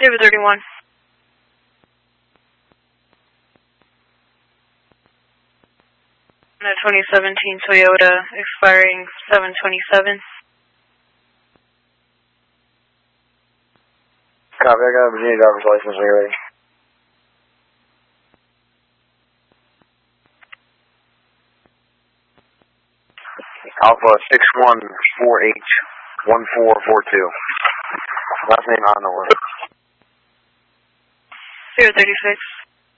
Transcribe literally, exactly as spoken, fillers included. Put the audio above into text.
zero thirty-one. A twenty seventeen Toyota expiring seven twenty-seven. Copy, I got a Virginia driver's license when you're ready. Alpha six one four H one four four two. Last name on the list. zero thirty-six.